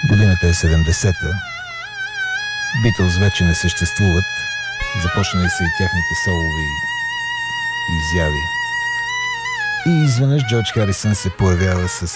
Годината е 70-та. Битълс вече не съществуват. Започнали са и тяхните солови изяви. И изведнъж Джордж Харисън се появява с